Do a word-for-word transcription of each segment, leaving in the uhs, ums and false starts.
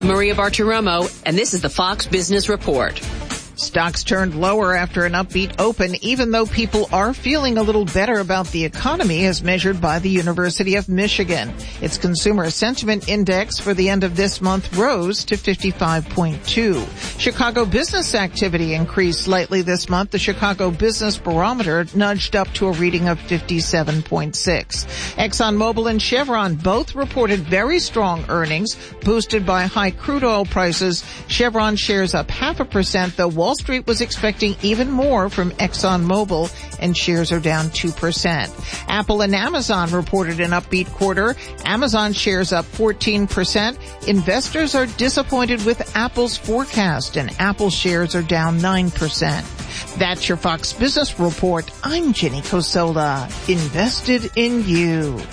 Maria Bartiromo, and this is the Fox Business Report. Stocks turned lower after an upbeat open, even though people are feeling a little better about the economy as measured by the University of Michigan. Its consumer sentiment index for the end of this month rose to fifty-five point two. Chicago business activity increased slightly this month. The Chicago Business Barometer nudged up to a reading of fifty-seven point six. ExxonMobil and Chevron both reported very strong earnings, boosted by high crude oil prices. Chevron shares up half a percent, though Wall Street was expecting even more from ExxonMobil, and shares are down two percent. Apple and Amazon reported an upbeat quarter. Amazon shares up fourteen percent. Investors are disappointed with Apple's forecast, and Apple shares are down nine percent. That's your Fox Business Report. I'm Jenny Cosola. Invested in you.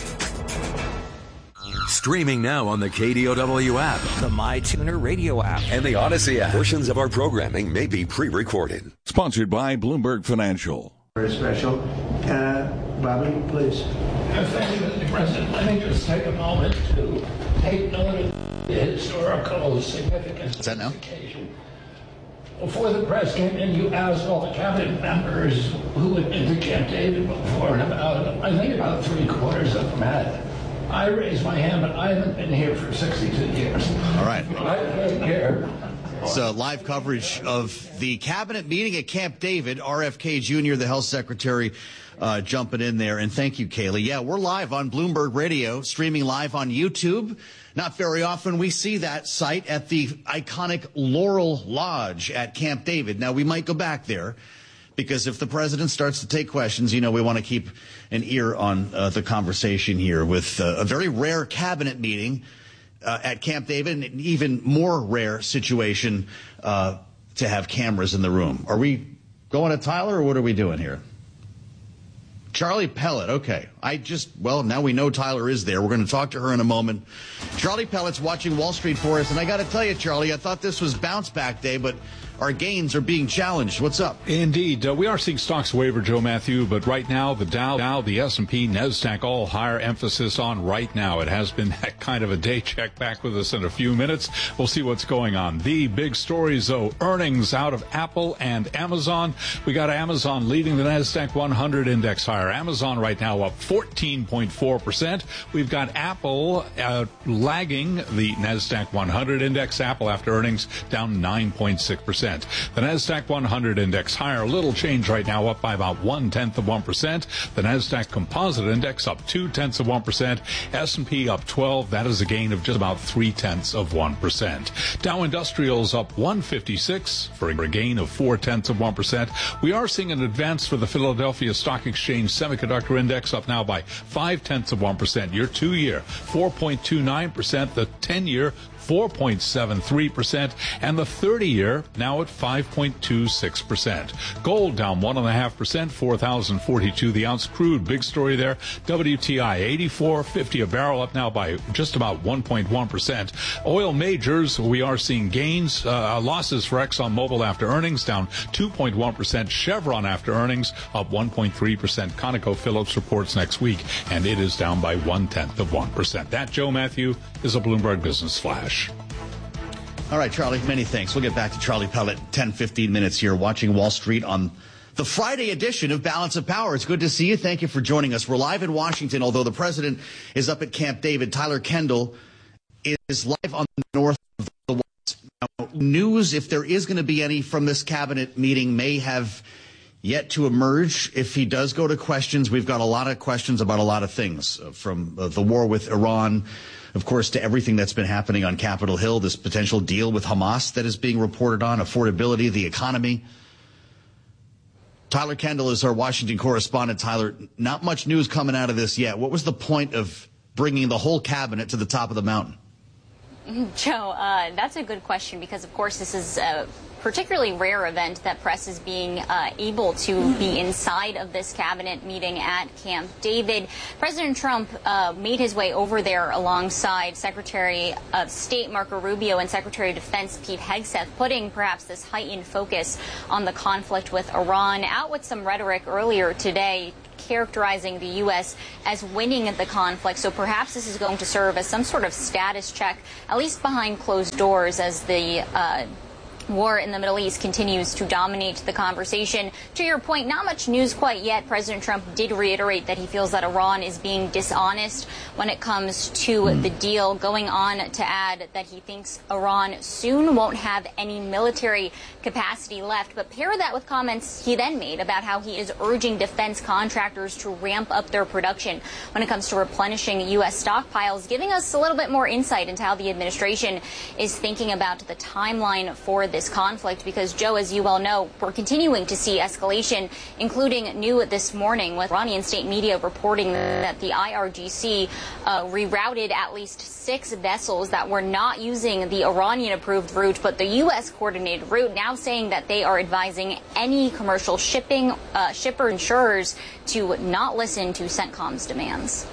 Streaming now on the K D O W app, the MyTuner radio app, and the Odyssey app. Portions of our programming may be pre-recorded. Sponsored by Bloomberg Financial. Very special. Uh, Bobby, please. Uh, thank you, Mister President. Let me just take a moment to take note of the historical significance Is that now? of this occasion. Before the press came in, you asked all the cabinet members who had been to Camp David before, and about, I think about three quarters of them had. I raised my hand, but I haven't been here for sixty-two years. All right. I've been here. It's a live coverage of the cabinet meeting at Camp David. R F K Junior, the health secretary, uh, jumping in there. And thank you, Kaylee. Yeah, we're live on Bloomberg Radio, streaming live on YouTube. Not very often we see that site at the iconic Laurel Lodge at Camp David. Now, we might go back there, because if the president starts to take questions, you know, we want to keep an ear on uh, the conversation here with uh, a very rare cabinet meeting uh, at Camp David, and an even more rare situation uh, to have cameras in the room. Are we going to Tyler, or what are we doing here? Charlie Pellet, okay. I just, well, now we know Tyler is there. We're going to talk to her in a moment. Charlie Pellet's watching Wall Street for us, and I got to tell you, Charlie, I thought this was bounce back day, but our gains are being challenged. What's up? Indeed. Uh, we are seeing stocks waver, Joe Matthew, but right now the Dow, Dow, the S and P, NASDAQ, all higher emphasis on right now. It has been that kind of a day. Check back with us in a few minutes. We'll see what's going on. The big stories, though, earnings out of Apple and Amazon. We got Amazon leading the NASDAQ one hundred index higher. Amazon right now up fourteen point four percent. We've got Apple uh, lagging the NASDAQ one hundred index. Apple after earnings down nine point six percent. The NASDAQ one hundred index higher, little change right now, up by about one-tenth of one percent. The NASDAQ Composite Index up two-tenths of one percent. S and P up twelve. That is a gain of just about three-tenths of one percent. Dow Industrials up one fifty-six for a gain of four-tenths of one percent. We are seeing an advance for the Philadelphia Stock Exchange Semiconductor Index up now by five-tenths of one percent. Year two-year, four point two nine percent. The ten-year, four point seven three percent, and the thirty-year now at five point two six percent. Gold down one point five percent, four thousand forty-two the ounce. Crude, big story there. W T I eighty-four fifty a barrel, up now by just about one point one percent. Oil majors, we are seeing gains, uh, losses for ExxonMobil after earnings, down two point one percent. Chevron after earnings up one point three percent. ConocoPhillips reports next week, and it is down by one-tenth of one percent. That, Joe Matthew, is a Bloomberg Business Flash. All right, Charlie, many thanks. We'll get back to Charlie Pellet ten, fifteen minutes here, watching Wall Street on the Friday edition of Balance of Power. It's good to see you. Thank you for joining us. We're live in Washington, although the president is up at Camp David. Tyler Kendall is live on the north of the White House. Now, news, if there is going to be any from this cabinet meeting, may have yet to emerge. If he does go to questions, we've got a lot of questions about a lot of things, uh, from uh, the war with Iran, of course, to everything that's been happening on Capitol Hill, this potential deal with Hamas that is being reported on, affordability, the economy. Tyler Kendall is our Washington correspondent. Tyler, not much news coming out of this yet. What was the point of bringing the whole cabinet to the top of the mountain? Joe, uh, that's a good question, because, of course, this is a particularly rare event that press is being uh, able to be inside of this cabinet meeting at Camp David. President Trump uh, made his way over there alongside Secretary of State Marco Rubio and Secretary of Defense Pete Hegseth, putting perhaps this heightened focus on the conflict with Iran. Out with some rhetoric earlier today, characterizing the U S as winning the conflict. So perhaps this is going to serve as some sort of status check, at least behind closed doors, as the uh, war in the Middle East continues to dominate the conversation. To your point, not much news quite yet. President Trump did reiterate that he feels that Iran is being dishonest when it comes to mm. the deal, going on to add that he thinks Iran soon won't have any military capacity left. But pair that with comments he then made about how he is urging defense contractors to ramp up their production when it comes to replenishing U S stockpiles, giving us a little bit more insight into how the administration is thinking about the timeline for this conflict, because, Joe, as you well know, we're continuing to see escalation, including new this morning with Iranian state media reporting that the I R G C uh, rerouted at least six vessels that were not using the Iranian-approved route, but the U S-coordinated route, now saying that they are advising any commercial shipping uh, shipper insurers to not listen to CENTCOM's demands.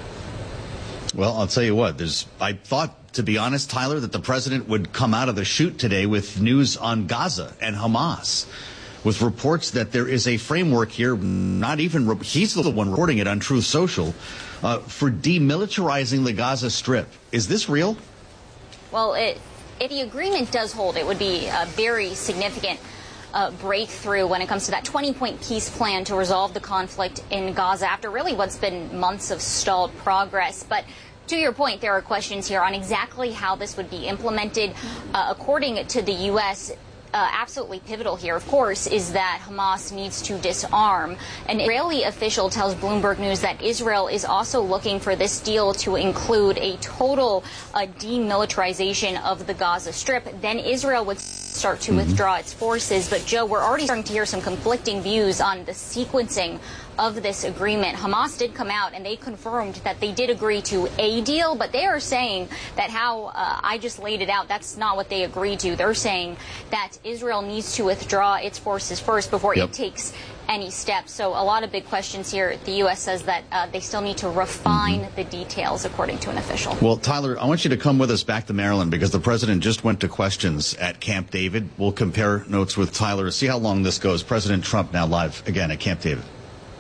Well, I'll tell you what, there's, I thought, to be honest, Tyler, that the president would come out of the chute today with news on Gaza and Hamas, with reports that there is a framework here, not even, he's the one reporting it on Truth Social, uh, for demilitarizing the Gaza Strip. Is this real? Well, it, if the agreement does hold, it would be a very significant Uh, breakthrough when it comes to that twenty-point peace plan to resolve the conflict in Gaza after really what's been months of stalled progress. But to your point, there are questions here on exactly how this would be implemented. Uh, according to the U S, Uh, absolutely pivotal here, of course, is that Hamas needs to disarm. An Israeli official tells Bloomberg News that Israel is also looking for this deal to include a total uh, demilitarization of the Gaza Strip. Then Israel would start to mm-hmm. withdraw its forces. But, Joe, we're already starting to hear some conflicting views on the sequencing of this agreement. Hamas did come out and they confirmed that they did agree to a deal, but they are saying that how uh, I just laid it out, that's not what they agreed to. They're saying that Israel needs to withdraw its forces first before yep. it takes any steps. So a lot of big questions here. The U S says that uh, they still need to refine mm-hmm. the details, according to an official. Well, Tyler, I want you to come with us back to Maryland because the president just went to questions at Camp David. We'll compare notes with Tyler to see how long this goes. President Trump now live again at Camp David.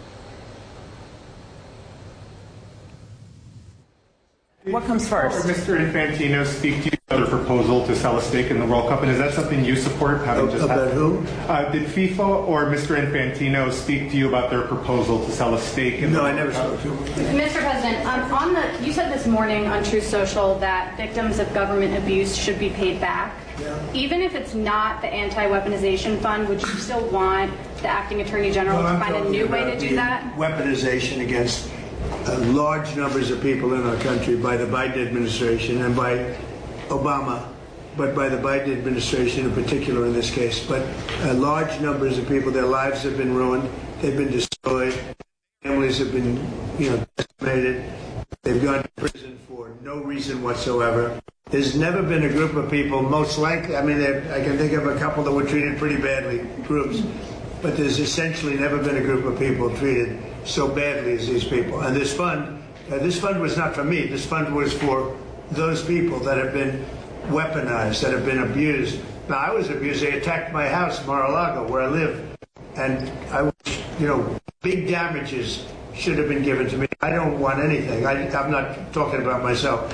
What comes first? Did Mister Infantino speak to you about a proposal to sell a stake in the World Cup, and is that something you support? Having just about who? Uh, did FIFA or Mister Infantino speak to you about their proposal to sell a stake in no, the I never World Cup? spoke to him. Mister President, um, on the, you said this morning on Truth Social that victims of government abuse should be paid back. Yeah. Even if it's not the anti-weaponization fund, would you still want the acting attorney general well, to find a new way to do that? Weaponization against Uh, large numbers of people in our country by the Biden administration and by Obama, but by the Biden administration in particular in this case. But uh, large numbers of people, their lives have been ruined. They've been destroyed. Families have been, you know, decimated. They've gone to prison for no reason whatsoever. There's never been a group of people, most likely, I mean, I can think of a couple that were treated pretty badly, groups, but there's essentially never been a group of people treated so badly as these people. And this fund, uh, this fund was not for me. This fund was for those people that have been weaponized, that have been abused. Now, I was abused. They attacked my house, Mar-a-Lago, where I live. And I was, you know, big damages should have been given to me. I don't want anything. I, I'm not talking about myself.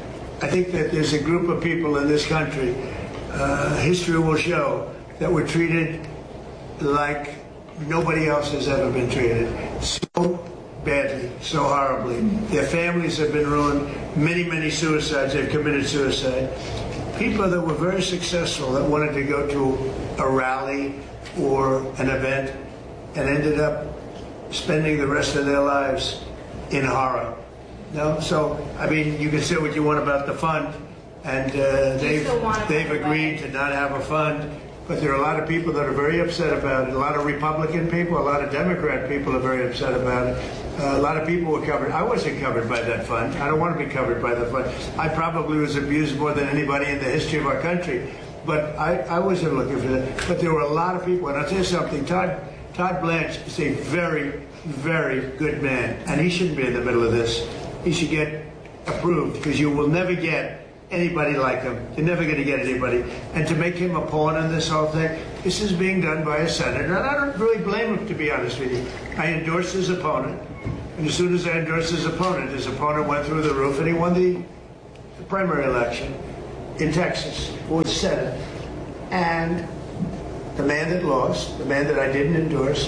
I think that there's a group of people in this country, uh, history will show, that were treated like nobody else has ever been treated. So badly, so horribly. Their families have been ruined. Many, many suicides. They've committed suicide. People that were very successful that wanted to go to a rally or an event and ended up spending the rest of their lives in horror. No? So, I mean, you can say what you want about the fund, and uh, they've, they've agreed to not have a fund. But there are a lot of people that are very upset about it. A lot of Republican people, a lot of Democrat people are very upset about it. Uh, a lot of people were covered. I wasn't covered by that fund. I don't want to be covered by the fund. I probably was abused more than anybody in the history of our country. But I, I wasn't looking for that. But there were a lot of people. And I'll tell you something. Todd, Todd Blanche is a very, very good man. And he shouldn't be in the middle of this. He should get approved, because you will never get anybody like him. You're never going to get anybody. And to make him a pawn in this whole thing, this is being done by a senator. And I don't really blame him, to be honest with you. I endorsed his opponent. And as soon as I endorsed his opponent, his opponent went through the roof and he won the, the primary election in Texas for the Senate. And the man that lost, the man that I didn't endorse,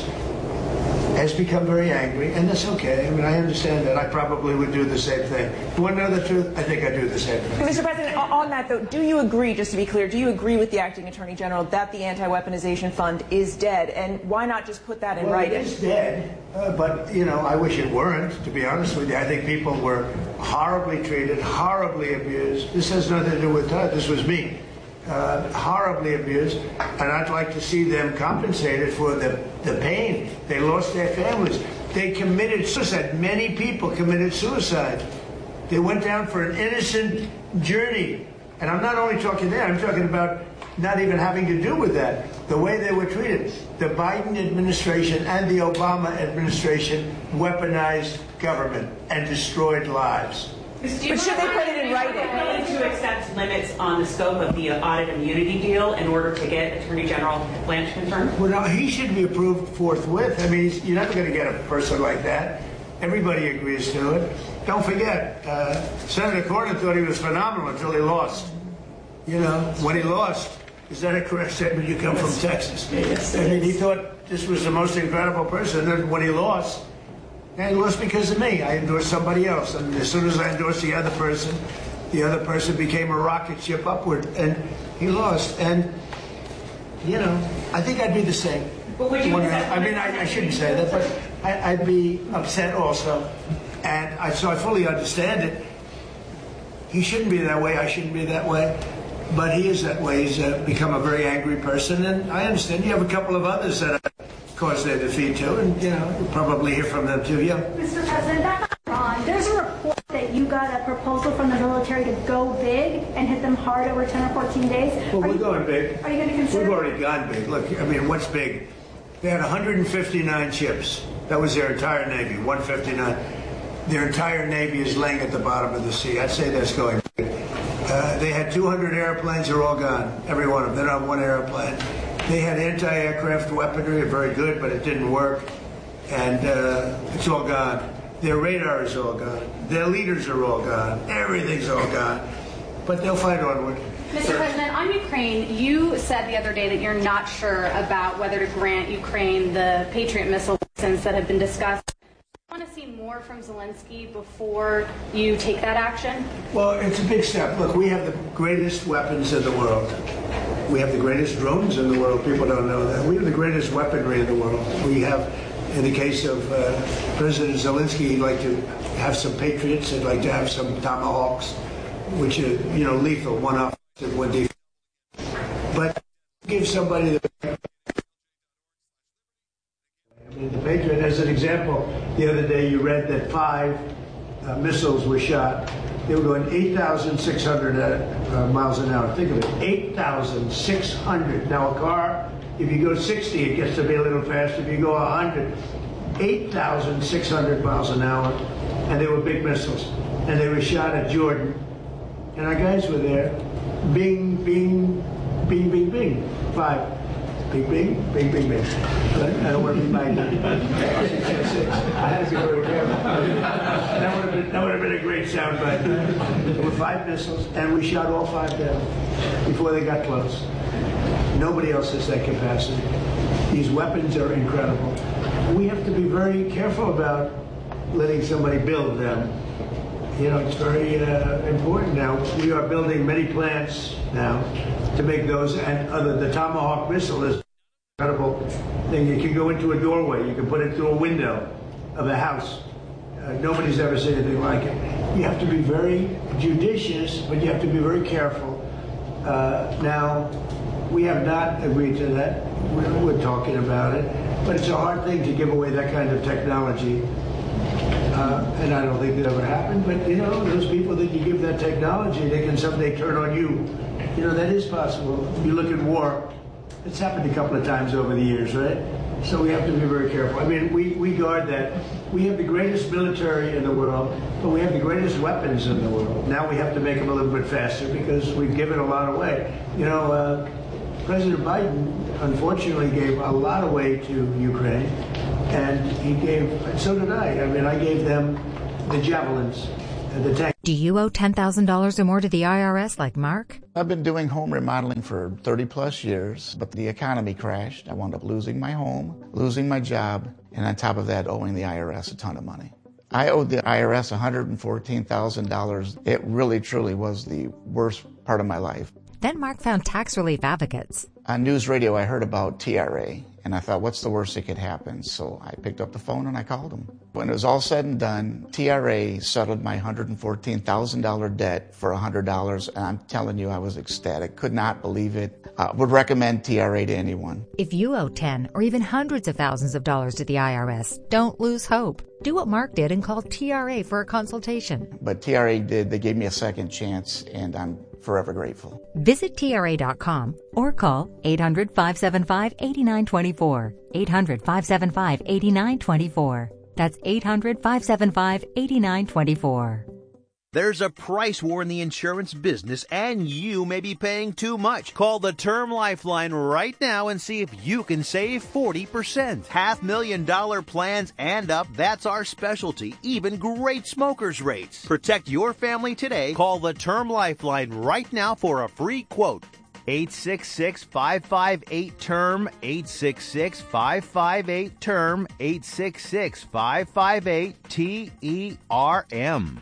has become very angry, and that's okay. I mean, I understand that. I probably would do the same thing. You want to know the truth? I think I'd do the same thing. Mister President, on that, though, do you agree, just to be clear, do you agree with the Acting Attorney General that the anti-weaponization fund is dead? And why not just put that in well, writing? It is dead, uh, but, you know, I wish it weren't, to be honest with you. I think people were horribly treated, horribly abused. This has nothing to do with Todd. This was me. Uh, horribly abused, and I'd like to see them compensated for the, the pain. They lost their families. They committed suicide. Many people committed suicide. They went down for an innocent journey. And I'm not only talking there, I'm talking about not even having to do with that. The way they were treated. The Biden administration and the Obama administration weaponized government and destroyed lives. But should they put it in writing? Willing to accept limits on the scope of the audit immunity deal in order to get Attorney General Blanche confirmed? Well, no, he should be approved forthwith. I mean, you're never going to get a person like that. Everybody agrees to it. Don't forget, uh, Senator Cornyn thought he was phenomenal until he lost. You know, when he lost, is that a correct statement? You come from Texas. Yes, I mean, he thought this was the most incredible person. And when he lost, and he lost because of me. I endorsed somebody else. And as soon as I endorsed the other person, the other person became a rocket ship upward. And he lost. And, you know, I think I'd be the same. But would you When, I mean, I, I shouldn't say that, but I, I'd be upset also. And I, so I fully understand it. He shouldn't be that way. I shouldn't be that way. But he is that way. He's uh, become a very angry person. And I understand you have a couple of others that are caused their defeat too, and you know, you'll probably hear from them too. Yeah. Mister President, back on Iran, there's a report that you got a proposal from the military to go big and hit them hard over ten or fourteen days. Well, are we're you, going big. Are you going to consider? We've already gone big. Look, I mean, what's big? They had one hundred fifty-nine ships. That was their entire Navy, one hundred fifty-nine. Their entire Navy is laying at the bottom of the sea. I'd say that's going big. Uh, they had two hundred airplanes. They're all gone. Every one of them. They don't have one airplane. They had anti-aircraft weaponry, very good, but it didn't work, and uh, it's all gone. Their radar is all gone. Their leaders are all gone. Everything's all gone. But they'll fight onward. Mister President, on Ukraine, you said the other day that you're not sure about whether to grant Ukraine the Patriot missile license that have been discussed. Do you want to see more from Zelensky before you take that action? Well, it's a big step. Look, we have the greatest weapons in the world. We have the greatest drones in the world. People don't know that. We have the greatest weaponry in the world. We have, in the case of uh, President Zelensky, he'd like to have some Patriots. He'd like to have some Tomahawks, which are, you know, lethal, one off, one defense. But give somebody the... I mean, the Patriot, as an example, the other day you read that five uh, missiles were shot. They were going eight thousand six hundred uh, miles an hour. Think of it, eight thousand six hundred. Now a car, if you go sixty, it gets to be a little faster. If you go one hundred, eight thousand six hundred miles an hour. And they were big missiles. And they were shot at Jordan. And our guys were there. Bing, bing, bing, bing, bing. Five. Bing, bing, bing, bing, bing. I don't want to be my name. I had to be very careful. That would have been, that would have been a great soundbite. There were five missiles, and we shot all five down before they got close. Nobody else has that capacity. These weapons are incredible. We have to be very careful about letting somebody build them. You know, it's very uh, important now. We are building many plants now to make those, and other, the Tomahawk missile is an incredible thing. You can go into a doorway. You can put it through a window of a house. Uh, nobody's ever seen anything like it. You have to be very judicious, but you have to be very careful. Uh, now, we have not agreed to that. We're, we're talking about it. But it's a hard thing to give away that kind of technology. Uh, and I don't think that ever happened. But, you know, those people that you give that technology, they can someday turn on you. You know, that is possible. You look at war. It's happened a couple of times over the years, right? So we have to be very careful. I mean, we, we guard that. We have the greatest military in the world, but we have the greatest weapons in the world. Now we have to make them a little bit faster because we've given a lot away. You know, uh, President Biden, unfortunately, gave a lot away to Ukraine, and he gave, and so did I. I mean, I gave them the javelins and the tanks. Do you owe ten thousand dollars or more to the I R S like Mark? I've been doing home remodeling for thirty plus years, but the economy crashed. I wound up losing my home, losing my job, and on top of that, owing the I R S a ton of money. I owed the I R S one hundred fourteen thousand dollars. It really, truly was the worst part of my life. Then Mark found tax relief advocates. On news radio, I heard about T R A, and I thought, what's the worst that could happen? So I picked up the phone and I called them. When it was all said and done, T R A settled my one hundred fourteen thousand dollars debt for one hundred dollars, and I'm telling you, I was ecstatic. Could not believe it. Uh, would recommend T R A to anyone. If you owe ten or even hundreds of thousands of dollars to the I R S, don't lose hope. Do what Mark did and call T R A for a consultation. But T R A did. They gave me a second chance, and I'm forever grateful. Visit T R A dot com or call eight hundred, five seven five, eight nine two four. eight hundred, five seven five, eight nine two four. That's eight hundred, five seven five, eight nine two four. There's a price war in the insurance business, and you may be paying too much. Call the Term Lifeline right now and see if you can save forty percent. Half million dollar plans and up, that's our specialty. Even great smokers rates. Protect your family today. Call the Term Lifeline right now for a free quote. eight six six, five five eight, T E R M, eight six six, five five eight, T E R M, eight six six, five five eight, T E R M.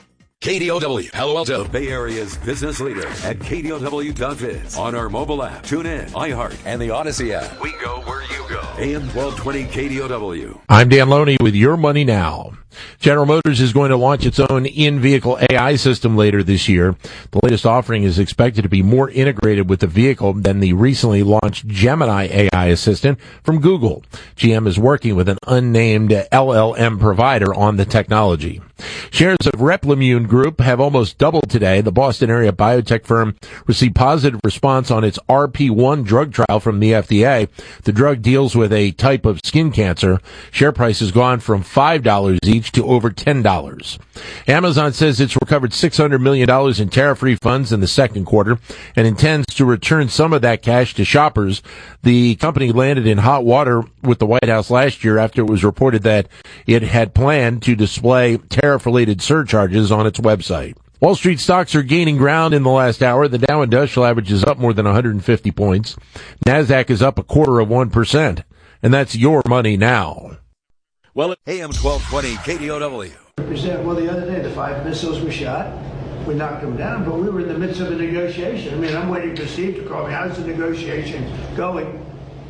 K D O W, Palo Alto, Bay Area's business leader at K D O W dot biz. On our mobile app, tune in, iHeart, and the Odyssey app. We go where you go. A M twelve twenty K D O W. I'm Dan Loney with Your Money Now. General Motors is going to launch its own in-vehicle A I system later this year. The latest offering is expected to be more integrated with the vehicle than the recently launched Gemini A I assistant from Google. G M is working with an unnamed L L M provider on the technology. Shares of Replimune Group have almost doubled today. The Boston area biotech firm received positive response on its R P one drug trial from the F D A. The drug deals with a type of skin cancer. Share price has gone from five dollars each to over ten dollars. Amazon says it's recovered six hundred million dollars in tariff refunds in the second quarter and intends to return some of that cash to shoppers. The company landed in hot water with the White House last year after it was reported that it had planned to display tariff-related surcharges on its website. Wall Street stocks are gaining ground in the last hour. The Dow Industrial Average is up more than one hundred fifty points. NASDAQ is up a quarter of one percent. And that's Your Money Now. Well, A M twelve twenty K D O W. Well, the other day, the five missiles were shot. We knocked them down, but we were in the midst of a negotiation. I mean, I'm waiting for Steve to call me. How's the negotiation going?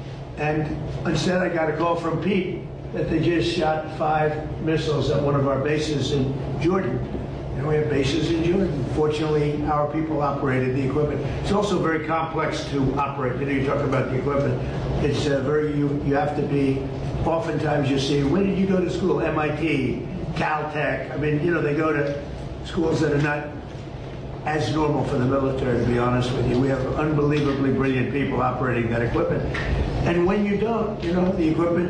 And instead, I got a call from Pete that they just shot five missiles at one of our bases in Jordan. And we have bases in Jordan. Fortunately, our people operated the equipment. It's also very complex to operate. You know, you talk about the equipment. It's uh, very, you, you have to be, oftentimes you see, when did you go to school? M I T, Caltech. I mean, you know, they go to schools that are not as normal for the military, to be honest with you. We have unbelievably brilliant people operating that equipment. And when you don't, you know, the equipment,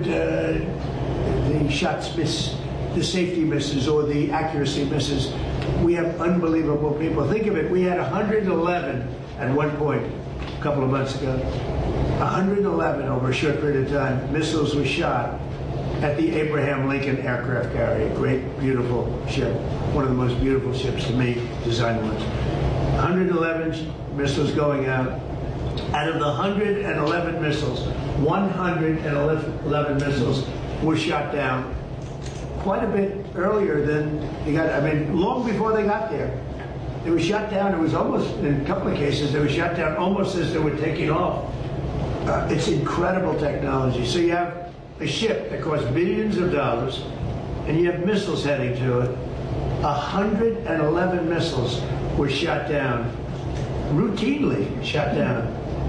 uh, the shots miss, the safety misses, or the accuracy misses. We have unbelievable people. Think of it, we had one hundred eleven at one point a couple of months ago. one hundred eleven over a short period of time, missiles were shot at the Abraham Lincoln aircraft carrier. Great, beautiful ship. One of the most beautiful ships to me, design-wise. one hundred eleven missiles going out. Out of the one hundred eleven missiles, one hundred eleven missiles were shot down quite a bit earlier than they got, I mean, long before they got there. They were shot down, it was almost, in a couple of cases, they were shot down almost as they were taking off. Uh, it's incredible technology. So you have a ship that costs billions of dollars, and you have missiles heading to it. one hundred eleven missiles were shot down, routinely shot down.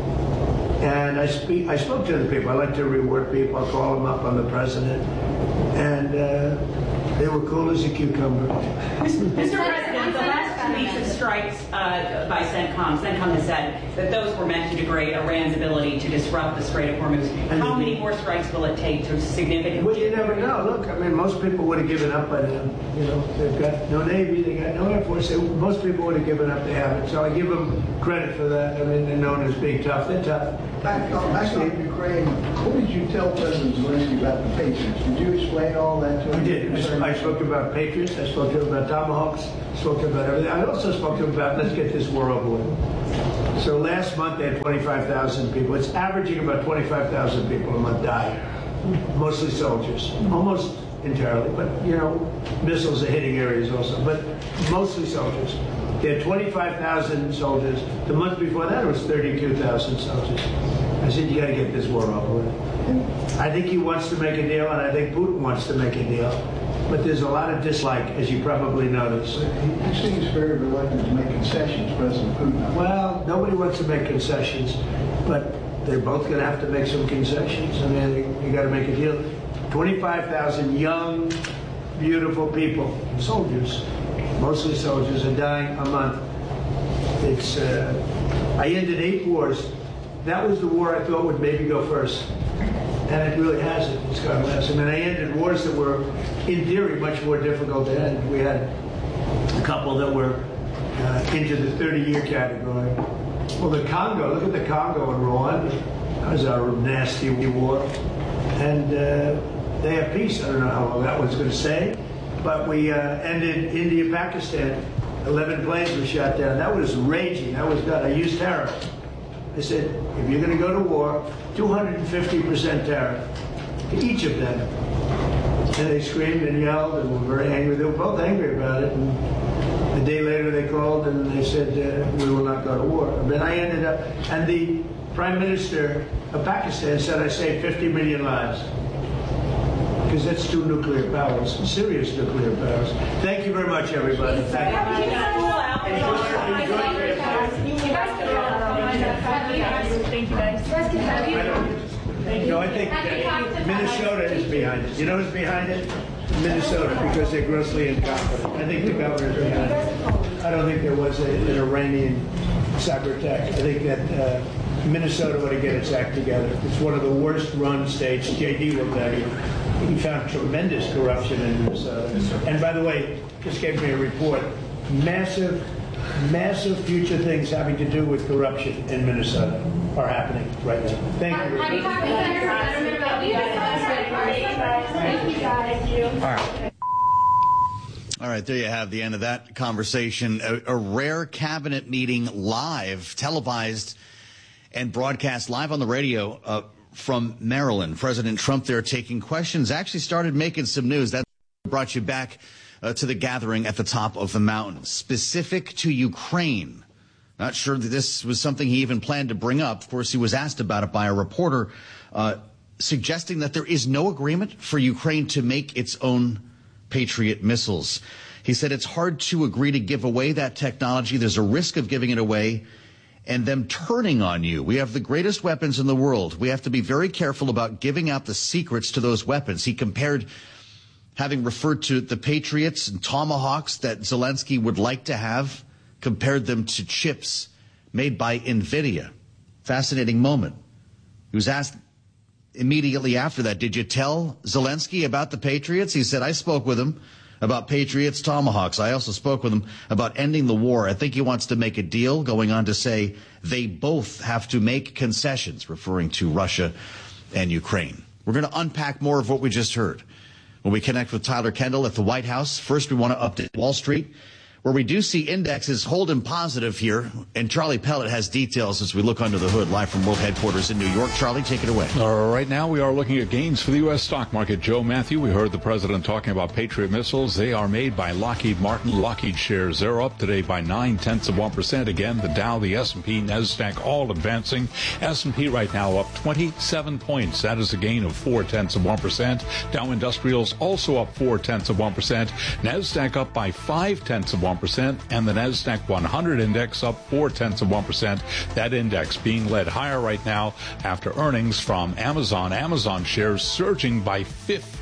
And I speak, I spoke to the people. I like to reward people. I call them up. I'm the president. And uh, they were cool as a cucumber. Mister President, the last weeks of strikes uh, by CENTCOM. CENTCOM has said that those were meant to degrade Iran's ability to disrupt the Strait of Hormuz. How many more strikes will it take to significantly? Well, you never know. Look, I mean, most people would have given up by now. You know, they've got no Navy, they got no Air Force. They, most people would have given up. They haven't. So I give them credit for that. I mean, they're known as being tough. They're tough. Back on, back on Ukraine, what did you tell President Zelensky about the Patriots? Did you explain all that to him? I did. I spoke about Patriots. I spoke to him about Tomahawks. I spoke to him about everything. I also spoke to him about, let's get this war over with. So last month they had twenty-five thousand people. It's averaging about twenty-five thousand people a month die. Mostly soldiers. Almost entirely. But, you know, missiles are hitting areas also. But mostly soldiers. They had twenty-five thousand soldiers. The month before that, it was thirty-two thousand soldiers. I said, you got to get this war over with. I think he wants to make a deal, and I think Putin wants to make a deal. But there's a lot of dislike, as you probably noticed. He seems very reluctant to make concessions, President Putin. Well, nobody wants to make concessions, but they're both going to have to make some concessions. I mean, you got to make a deal. twenty-five thousand young, beautiful people, soldiers, mostly soldiers, are dying a month. It's. Uh, I ended eight wars. That was the war I thought would maybe go first. And it really hasn't. It's gone last. I mean, I ended wars that were, in theory, much more difficult to end. We had a couple that were uh, into the thirty-year category. Well, the Congo, look at the Congo and Rwanda. That was our nasty war. And uh, they have peace. I don't know how long that one's going to stay. But we uh, ended India, Pakistan. eleven planes were shot down. That was raging. That was done. I used tariff. I said, if you're going to go to war, two hundred fifty percent tariff to each of them. And they screamed and yelled and were very angry. They were both angry about it. And a day later they called and they said, uh, we will not go to war. And then I ended up, and the Prime Minister of Pakistan said I saved fifty million lives. Because that's two nuclear powers, serious nuclear powers. Thank you very much, everybody. Thank you. Thank you, guys. No, I think that Minnesota is behind it. You know who's behind it? Minnesota, because they're grossly incompetent. I think the governor's behind it. I don't think there was a, an Iranian cyber attack. I think that uh, Minnesota ought to get its act together. It's one of the worst run states. J D will tell you. He found tremendous corruption in Minnesota. And by the way, just gave me a report. Massive, massive future things having to do with corruption in Minnesota are happening right now. Thank you. Thank you. All right. All right, there you have the end of that conversation. A, a rare cabinet meeting live, televised, and broadcast live on the radio uh, from Maryland. President Trump there taking questions, actually started making some news. That brought you back uh, to the gathering at the top of the mountain, specific to Ukraine. Not sure that this was something he even planned to bring up. Of course, he was asked about it by a reporter, uh, suggesting that there is no agreement for Ukraine to make its own Patriot missiles. He said it's hard to agree to give away that technology. There's a risk of giving it away and them turning on you. We have the greatest weapons in the world. We have to be very careful about giving out the secrets to those weapons. He compared, having referred to the Patriots and Tomahawks that Zelensky would like to have, compared them to chips made by NVIDIA. Fascinating moment. He was asked immediately after that, did you tell Zelensky about the Patriots? He said, I spoke with him about Patriots, Tomahawks. I also spoke with him about ending the war. I think he wants to make a deal, going on to say they both have to make concessions, referring to Russia and Ukraine. We're going to unpack more of what we just heard when we connect with Tyler Kendall at the White House. First, we want to update Wall Street, where we do see indexes holding positive here. And Charlie Pellet has details as we look under the hood, live from World Headquarters in New York. Charlie, take it away. Uh, right now, we are looking at gains for the U S stock market. Joe Matthew, we heard the president talking about Patriot missiles. They are made by Lockheed Martin. Lockheed shares, they're up today by nine-tenths of one percent. Again, the Dow, the S and P, NASDAQ, all advancing. S and P right now up twenty-seven points. That is a gain of four-tenths of one percent. Dow Industrials also up four-tenths of one percent. NASDAQ up by five-tenths of one percent. And the NASDAQ one hundred index up four-tenths of one percent. That index being led higher right now after earnings from Amazon. Amazon shares surging by fifty.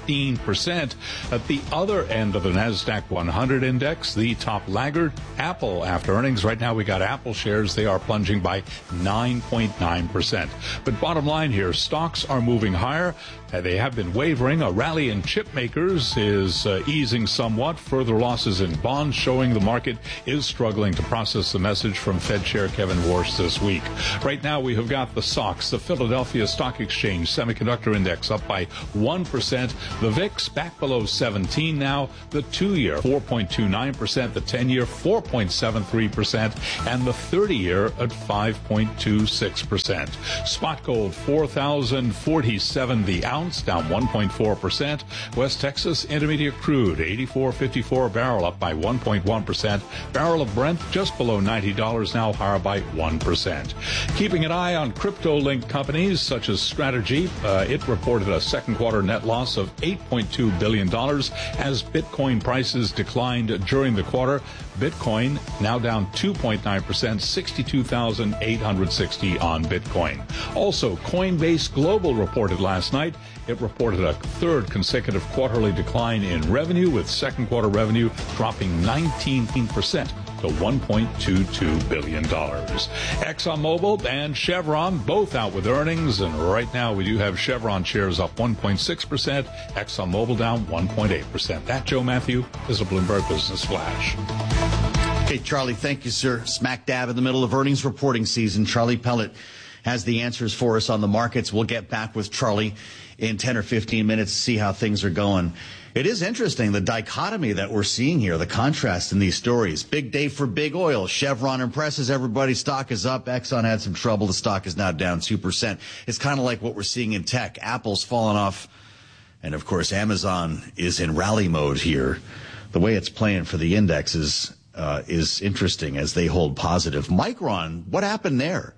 fifteen percent. At the other end of the NASDAQ one hundred index, the top laggard, Apple, after earnings. Right now we got Apple shares. They are plunging by nine point nine percent. But bottom line here, stocks are moving higher. Uh, they have been wavering. A rally in chip makers is uh, easing somewhat. Further losses in bonds showing the market is struggling to process the message from Fed Chair Kevin Warsh this week. Right now we have got the S O X, the Philadelphia Stock Exchange Semiconductor Index, up by one percent. The V I X back below seventeen now. The two-year four point two nine percent. The ten-year four point seven three percent. And the thirty-year at five point two six percent. Spot gold four thousand forty-seven the ounce, down one point four percent. West Texas Intermediate crude eighty-four fifty-four a barrel, up by one point one percent. Barrel of Brent just below ninety dollars now, higher by one percent. Keeping an eye on crypto-linked companies such as Strategy, uh, it reported a second quarter net loss of eight point two billion dollars as Bitcoin prices declined during the quarter. Bitcoin now down two point nine percent, sixty-two thousand eight hundred sixty on Bitcoin. Also, Coinbase Global reported last night. It reported a third consecutive quarterly decline in revenue, with second quarter revenue dropping nineteen percent to one point two two billion dollars. ExxonMobil and Chevron both out with earnings, and right now we do have Chevron shares up one point six percent, ExxonMobil down one point eight percent. That, Joe Matthew, is a Bloomberg Business Flash. Okay, Charlie, thank you, sir. Smack dab in the middle of earnings reporting season. Charlie Pellet has the answers for us on the markets. We'll get back with Charlie in ten or fifteen minutes to see how things are going. It is interesting, the dichotomy that we're seeing here, the contrast in these stories. Big day for big oil. Chevron impresses everybody. Stock is up. Exxon had some trouble. The stock is now down two percent. It's kind of like what we're seeing in tech. Apple's fallen off. And, of course, Amazon is in rally mode here. The way it's playing for the indexes uh, is interesting as they hold positive. Micron, what happened there?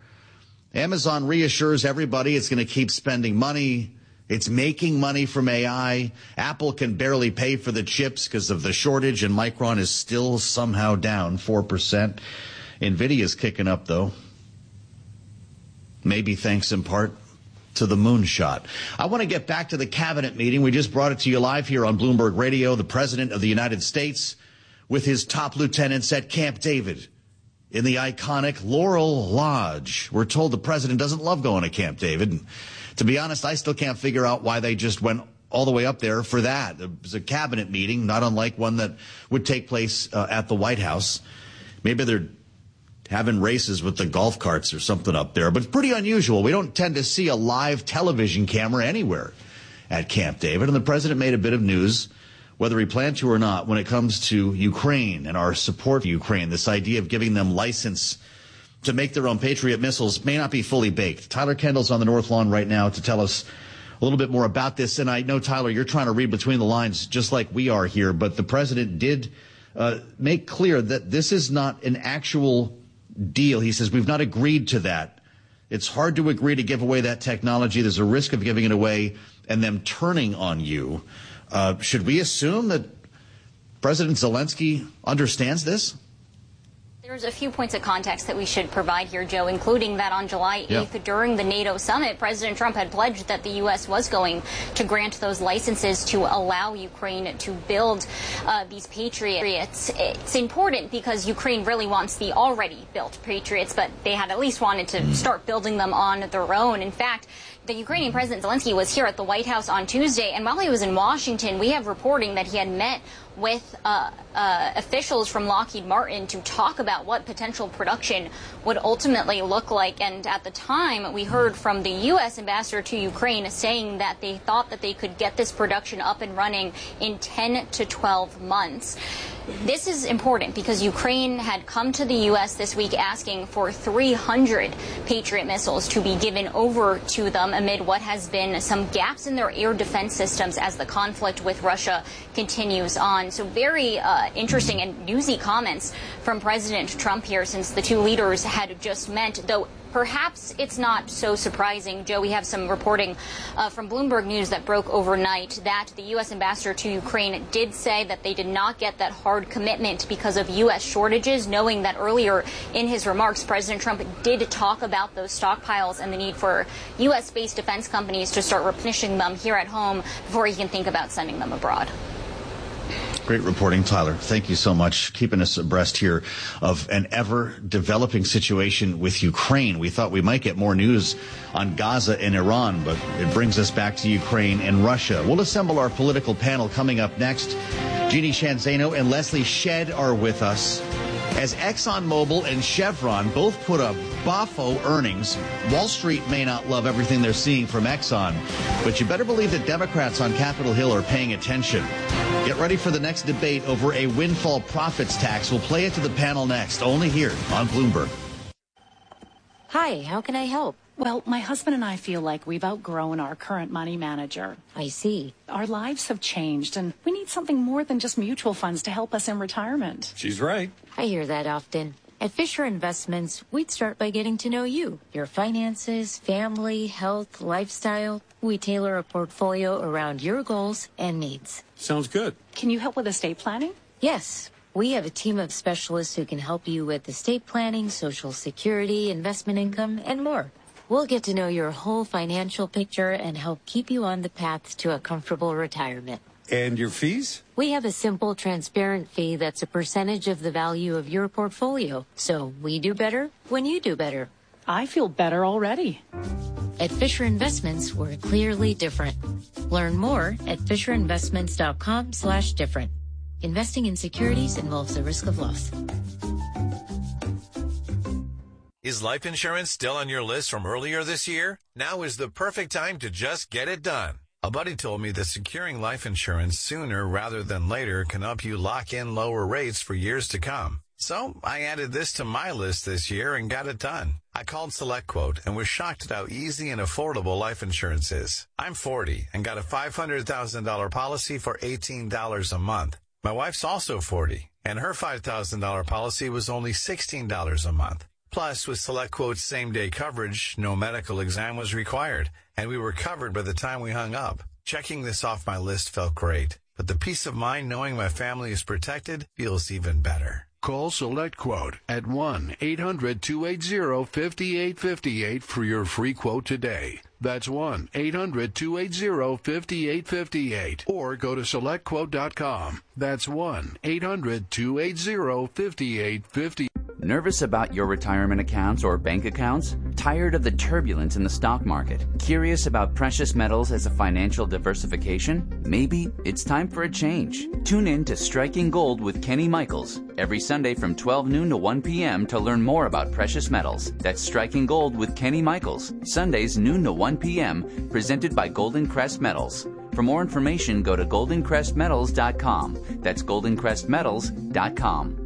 Amazon reassures everybody it's going to keep spending money. It's making money from A I. Apple can barely pay for the chips because of the shortage, and Micron is still somehow down four percent. NVIDIA's kicking up, though. Maybe thanks in part to the moonshot. I want to get back to the cabinet meeting. We just brought it to you live here on Bloomberg Radio. The President of the United States with his top lieutenants at Camp David in the iconic Laurel Lodge. We're told the President doesn't love going to Camp David. To be honest, I still can't figure out why they just went all the way up there for that. It was a cabinet meeting, not unlike one that would take place uh, at the White House. Maybe they're having races with the golf carts or something up there. But it's pretty unusual. We don't tend to see a live television camera anywhere at Camp David. And the President made a bit of news, whether he planned to or not, when it comes to Ukraine and our support for Ukraine. This idea of giving them license to make their own Patriot missiles may not be fully baked. Tyler Kendall's on the North Lawn right now to tell us a little bit more about this. And I know, Tyler, you're trying to read between the lines just like we are here. But the President did uh, make clear that this is not an actual deal. He says, we've not agreed to that. It's hard to agree to give away that technology. There's a risk of giving it away and them turning on you. Uh, should we assume that President Zelensky understands this? There's a few points of context that we should provide here, Joe, including that on July eighth, yeah. during the NATO summit, President Trump had pledged that the U S was going to grant those licenses to allow Ukraine to build uh, these Patriots. It's important because Ukraine really wants the already built Patriots, but they had at least wanted to start building them on their own. In fact, the Ukrainian President Zelensky was here at the White House on Tuesday, and while he was in Washington, we have reporting that he had met with uh, uh, officials from Lockheed Martin to talk about what potential production would ultimately look like. And at the time, we heard from the U S ambassador to Ukraine saying that they thought that they could get this production up and running in ten to twelve months. This is important because Ukraine had come to the U S this week asking for three hundred Patriot missiles to be given over to them amid what has been some gaps in their air defense systems as the conflict with Russia continues on. So very uh, interesting and newsy comments from President Trump here, since the two leaders had just met, though perhaps it's not so surprising. Joe, we have some reporting uh, from Bloomberg News that broke overnight that the U S ambassador to Ukraine did say that they did not get that hard commitment because of U S shortages, knowing that earlier in his remarks, President Trump did talk about those stockpiles and the need for U S-based defense companies to start replenishing them here at home before he can think about sending them abroad. Great reporting, Tyler. Thank you so much. Keeping us abreast here of an ever-developing situation with Ukraine. We thought we might get more news on Gaza and Iran, but it brings us back to Ukraine and Russia. We'll assemble our political panel coming up next. Jeannie Shanzano and Leslie Shedd are with us. As ExxonMobil and Chevron both put up boffo earnings, Wall Street may not love everything they're seeing from Exxon, but you better believe that Democrats on Capitol Hill are paying attention. Get ready for the next debate over a windfall profits tax. We'll play it to the panel next, only here on Bloomberg. Hi, how can I help? Well, my husband and I feel like we've outgrown our current money manager. I see. Our lives have changed, and we need something more than just mutual funds to help us in retirement. She's right. I hear that often. At Fisher Investments, we'd start by getting to know you, your finances, family, health, lifestyle. We tailor a portfolio around your goals and needs. Sounds good. Can you help with estate planning? Yes. We have a team of specialists who can help you with estate planning, Social Security, investment income, and more. We'll get to know your whole financial picture and help keep you on the path to a comfortable retirement. And your fees? We have a simple, transparent fee that's a percentage of the value of your portfolio. So we do better when you do better. I feel better already. At Fisher Investments, we're clearly different. Learn more at FisherInvestments.com slash different. Investing in securities involves a risk of loss. Is life insurance still on your list from earlier this year? Now is the perfect time to just get it done. A buddy told me that securing life insurance sooner rather than later can help you lock in lower rates for years to come. So I added this to my list this year and got it done. I called SelectQuote and was shocked at how easy and affordable life insurance is. I'm forty and got a five hundred thousand dollars policy for eighteen dollars a month. My wife's also forty, and her five thousand dollars policy was only sixteen dollars a month. Plus, with SelectQuote's same-day coverage, no medical exam was required, and we were covered by the time we hung up. Checking this off my list felt great, but the peace of mind knowing my family is protected feels even better. Call SelectQuote at one eight hundred two eight zero five eight five eight for your free quote today. That's one eight hundred two eight zero five eight five eight. Or go to select quote dot com. That's one eight hundred two eight zero five eight five eight. Nervous about your retirement accounts or bank accounts? Tired of the turbulence in the stock market? Curious about precious metals as a financial diversification? Maybe it's time for a change. Tune in to Striking Gold with Kenny Michaels every Sunday from twelve noon to one p.m. to learn more about precious metals. That's Striking Gold with Kenny Michaels, Sundays noon to one p.m., presented by Golden Crest Metals. For more information, go to golden crest metals dot com. That's golden crest metals dot com.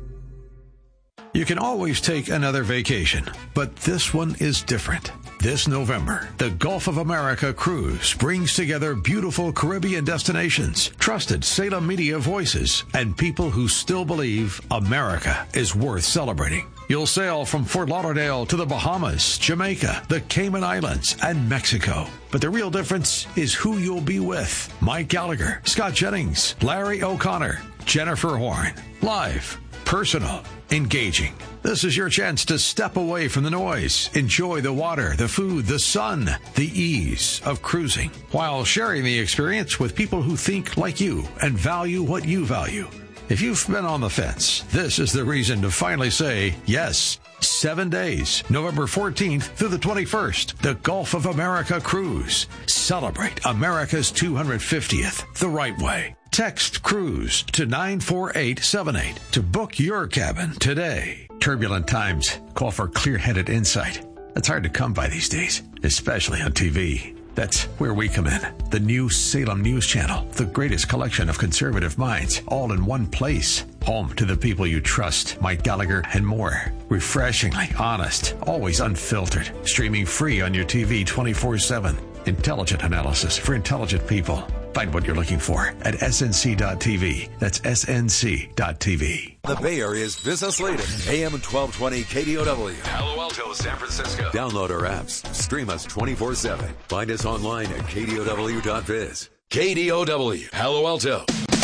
You can always take another vacation, but this one is different. This November, the Gulf of America Cruise brings together beautiful Caribbean destinations, trusted Salem media voices, and people who still believe America is worth celebrating. You'll sail from Fort Lauderdale to the Bahamas, Jamaica, the Cayman Islands, and Mexico. But the real difference is who you'll be with. Mike Gallagher, Scott Jennings, Larry O'Connor, Jennifer Horn. Live, personal, engaging. This is your chance to step away from the noise, enjoy the water, the food, the sun, the ease of cruising, while sharing the experience with people who think like you and value what you value. If you've been on the fence, this is the reason to finally say yes. Seven days, November fourteenth through the twenty-first, the Gulf of America Cruise. Celebrate America's two hundred fiftieth the right way. Text CRUISE to nine four eight seven eight to book your cabin today. Turbulent times call for clear-headed insight. It's hard to come by these days, especially on T V. That's where we come in. The new Salem News Channel, the greatest collection of conservative minds, all in one place. Home to the people you trust, Mike Gallagher and more. Refreshingly honest, always unfiltered. Streaming free on your T V twenty-four seven. Intelligent analysis for intelligent people. Find what you're looking for at S N C dot T V. That's S N C dot T V. The Bay Area's business leader, A M twelve twenty K D O W. Palo Alto, San Francisco. Download our apps. Stream us twenty-four seven. Find us online at K D O W dot biz. K D O W, Palo Alto.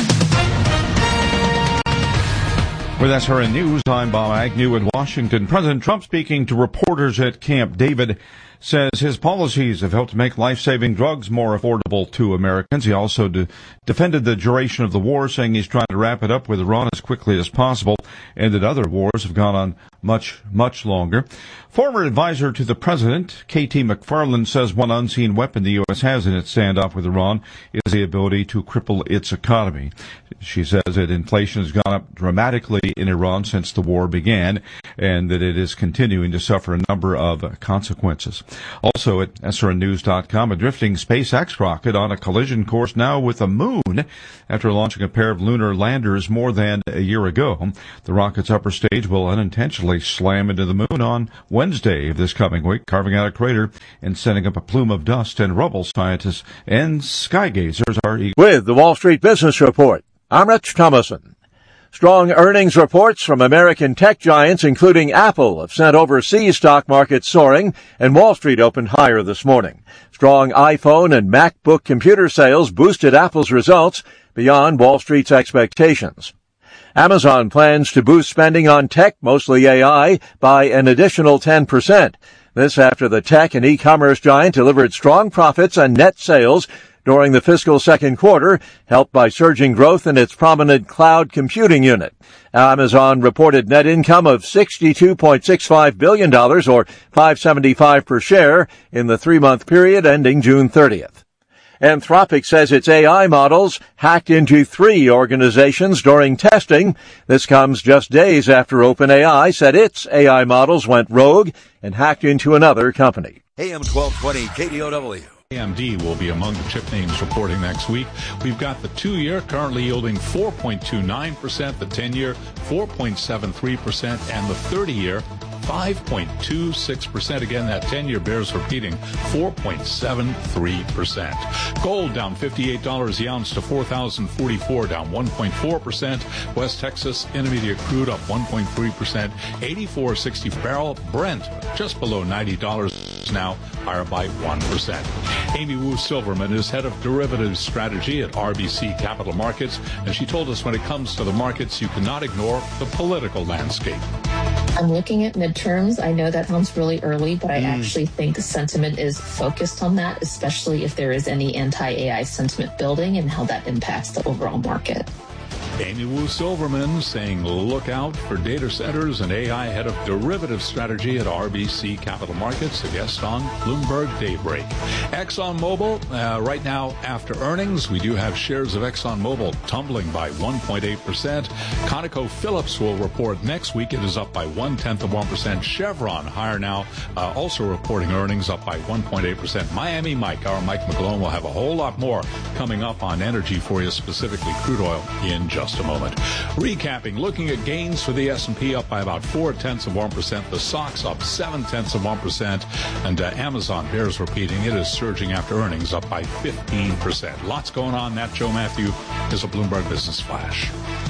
With S R N News, I'm Bob Agnew in Washington. President Trump, speaking to reporters at Camp David, says his policies have helped make life-saving drugs more affordable to Americans. He also de- defended the duration of the war, saying he's trying to wrap it up with Iran as quickly as possible, and that other wars have gone on much, much longer. Former advisor to the president, K T McFarland, says one unseen weapon the U S has in its standoff with Iran is the ability to cripple its economy. She says that inflation has gone up dramatically in Iran since the war began, and that it is continuing to suffer a number of consequences. Also at S R N news dot com, a drifting SpaceX rocket on a collision course now with the moon after launching a pair of lunar landers more than a year ago. The rocket's upper stage will unintentionally slam into the moon on Wednesday of this coming week, carving out a crater and sending up a plume of dust and rubble. Scientists and skygazers are eager. With the Wall Street Business Report, I'm Rich Thomason. Strong earnings reports from American tech giants, including Apple, have sent overseas stock markets soaring, and Wall Street opened higher this morning. Strong iPhone and MacBook computer sales boosted Apple's results beyond Wall Street's expectations. Amazon plans to boost spending on tech, mostly A I, by an additional ten percent. This after the tech and e-commerce giant delivered strong profits and net sales during the fiscal second quarter, helped by surging growth in its prominent cloud computing unit. Amazon reported net income of sixty-two point six five billion dollars, or five dollars and seventy-five cents per share, in the three-month period ending June thirtieth. Anthropic says its A I models hacked into three organizations during testing. This comes just days after OpenAI said its A I models went rogue and hacked into another company. A M twelve twenty K D O W. A M D will be among the chip names reporting next week. We've got the two-year currently yielding four point two nine percent, the ten-year four point seven three percent, and the thirty-year five point two six percent. Again, that ten-year bears repeating, four point seven three percent. Gold down fifty-eight dollars the ounce to four thousand forty-four dollars, down one point four percent. West Texas Intermediate crude up one point three percent, eighty-four sixty per barrel. Brent just below ninety dollars now, higher by one percent. Amy Wu Silverman is head of derivatives strategy at R B C Capital Markets, and she told us when it comes to the markets, you cannot ignore the political landscape. I'm looking at midterms. I know that sounds really early, but I mm. actually think the sentiment is focused on that, especially if there is any anti-A I sentiment building and how that impacts the overall market. Amy Wu Silverman saying look out for data centers and A I, head of derivative strategy at R B C Capital Markets, a guest on Bloomberg Daybreak. ExxonMobil, uh, right now after earnings, we do have shares of ExxonMobil tumbling by one point eight percent. ConocoPhillips will report next week. It is up by one-tenth of one percent. Chevron higher now, uh, also reporting earnings up by one point eight percent. Miami Mike, our Mike McGlone, will have a whole lot more coming up on energy for you, specifically crude oil, in just a moment. Recapping, looking at gains for the S and P up by about four-tenths of one percent. The S O X up seven-tenths of one percent. And uh, Amazon bears repeating. It is surging after earnings up by fifteen percent. Lots going on. That, Joe Matthew, is a Bloomberg Business Flash.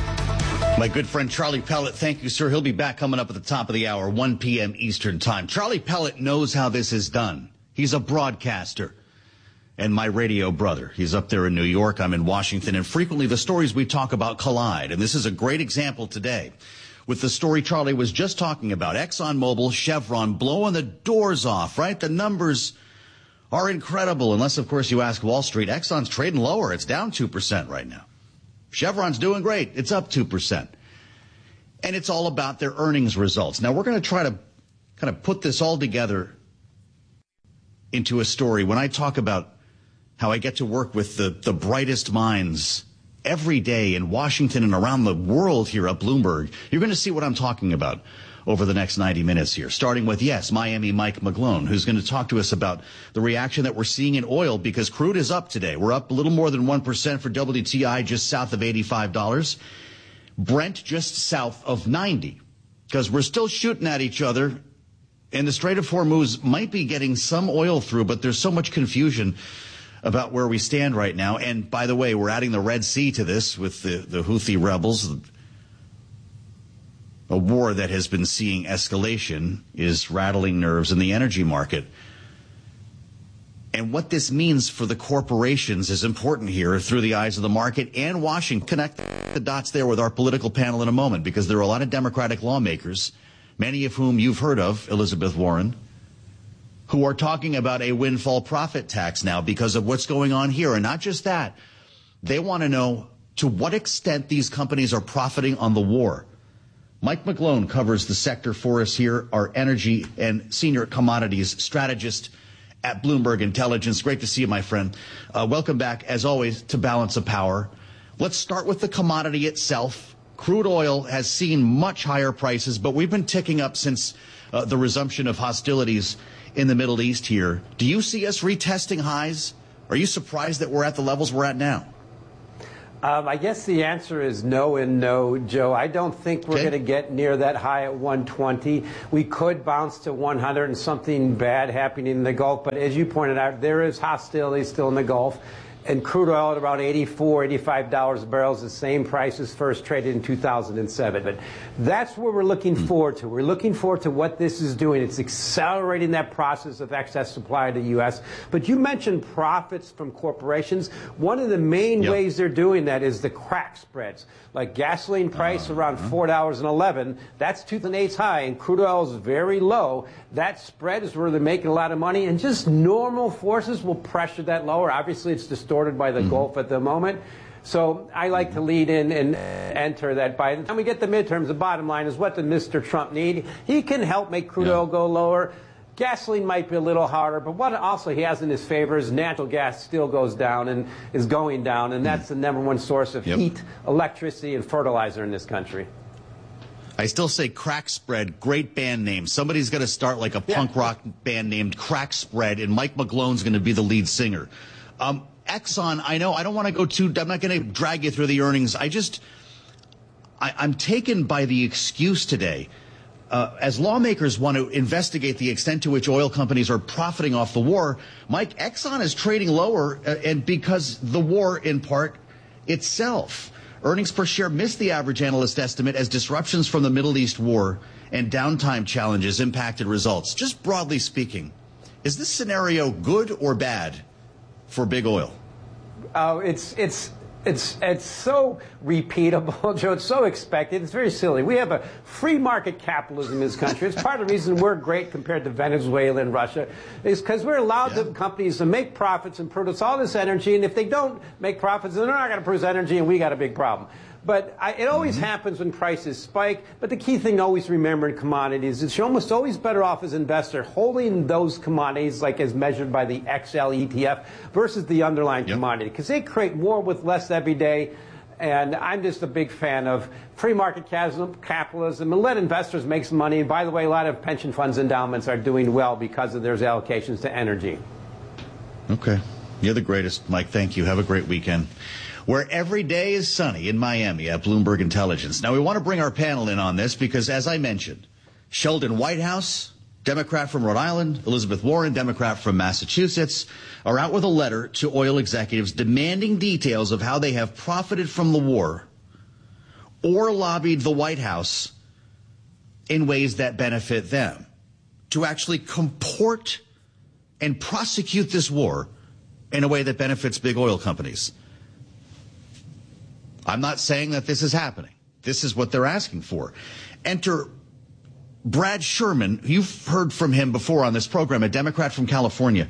My good friend Charlie Pellet, thank you, sir. He'll be back coming up at the top of the hour, one p.m. Eastern Time. Charlie Pellet knows how this is done. He's a broadcaster. And my radio brother. He's up there in New York. I'm in Washington. And frequently the stories we talk about collide. And this is a great example today with the story Charlie was just talking about. ExxonMobil, Chevron blowing the doors off, right? The numbers are incredible. Unless, of course, you ask Wall Street. Exxon's trading lower. It's down two percent right now. Chevron's doing great. It's up two percent. And it's all about their earnings results. Now, we're going to try to kind of put this all together into a story. When I talk about how I get to work with the, the brightest minds every day in Washington and around the world here at Bloomberg, you're going to see what I'm talking about over the next ninety minutes here, starting with, yes, Miami Mike McGlone, who's going to talk to us about the reaction that we're seeing in oil, because crude is up today. We're up a little more than one percent for W T I, just south of eighty-five dollars. Brent just south of ninety, because we're still shooting at each other, and the Strait of Hormuz might be getting some oil through, but there's so much confusion about where we stand right now. And by the way, we're adding the Red Sea to this with the, the Houthi rebels. A war that has been seeing escalation is rattling nerves in the energy market. And what this means for the corporations is important here through the eyes of the market and Washington. Connect the dots there with our political panel in a moment, because there are a lot of Democratic lawmakers, many of whom you've heard of, Elizabeth Warren, who are talking about a windfall profit tax now because of what's going on here. And not just that, they want to know to what extent these companies are profiting on the war. Mike McGlone covers the sector for us here, our energy and senior commodities strategist at Bloomberg Intelligence. Great to see you, my friend. Uh, welcome back, as always, to Balance of Power. Let's start with the commodity itself. Crude oil has seen much higher prices, but we've been ticking up since uh, the resumption of hostilities in the Middle East here. Do you see us retesting highs? Are you surprised that we're at the levels we're at now? Um, I guess the answer is no and no, Joe. I don't think we're okay. going to get near that high at one twenty. We could bounce to one hundred and something bad happening in the Gulf. But as you pointed out, there is hostility still in the Gulf. And crude oil at about eighty-four, eighty-five dollars a barrel is the same price as first traded in two thousand seven. But that's what we're looking forward to. We're looking forward to what this is doing. It's accelerating that process of excess supply to the U S. But you mentioned profits from corporations. One of the main yep. ways they're doing that is the crack spreads. Like gasoline price uh, around four dollars and eleven cents. That's two thousand eight's high, and crude oil is very low. That spread is where they're making a lot of money, and just normal forces will pressure that lower. Obviously, it's distorted by the mm-hmm. Gulf at the moment. So I like to lead in and enter that by the time we get the midterms, the bottom line is what does Mister Trump need? He can help make crude yeah. oil go lower. Gasoline might be a little harder, but what also he has in his favor is natural gas still goes down and is going down, and that's the number one source of yep. heat, electricity, and fertilizer in this country. I still say Crack Spread, great band name. Somebody's going to start like a yeah. punk rock band named Crack Spread, and Mike McGlone's going to be the lead singer. Um, Exxon, I know, I don't want to go too, I'm not going to drag you through the earnings. I just, I, I'm taken by the excuse today. Uh, as lawmakers want to investigate the extent to which oil companies are profiting off the war, Mike, Exxon is trading lower, uh, and because the war, in part, itself. Earnings per share missed the average analyst estimate as disruptions from the Middle East war and downtime challenges impacted results. Just broadly speaking, is this scenario good or bad for big oil? Oh, it's it's it's it's so repeatable, Joe. It's so expected. It's very silly. We have a free market capitalism in this country. It's part of the reason we're great compared to Venezuela and Russia, is because we're allowed yeah. the companies to make profits and produce all this energy. And if they don't make profits, then they're not going to produce energy, and we got a big problem. But I, it always mm-hmm. happens when prices spike. But the key thing to always remember in commodities is you're almost always better off as an investor holding those commodities, like as measured by the X L E T F, versus the underlying yep. commodity, because they create more with less every day. And I'm just a big fan of free market capitalism and let investors make some money. And by the way, a lot of pension funds endowments are doing well because of their allocations to energy. Okay. You're the greatest, Mike. Thank you. Have a great weekend. Where every day is sunny in Miami at Bloomberg Intelligence. Now, we want to bring our panel in on this because, as I mentioned, Sheldon Whitehouse, Democrat from Rhode Island, Elizabeth Warren, Democrat from Massachusetts, are out with a letter to oil executives demanding details of how they have profited from the war or lobbied the White House in ways that benefit them to actually comport and prosecute this war in a way that benefits big oil companies. I'm not saying that this is happening. This is what they're asking for. Enter Brad Sherman. You've heard from him before on this program, a Democrat from California.